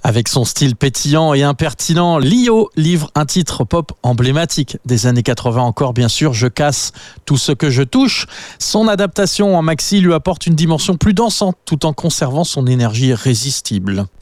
Avec son style pétillant et impertinent, Lio livre un titre pop emblématique des années 80 encore, bien sûr, Je casse tout ce que je touche. Son adaptation en maxi lui apporte une dimension plus dansante tout en conservant son énergie irrésistible.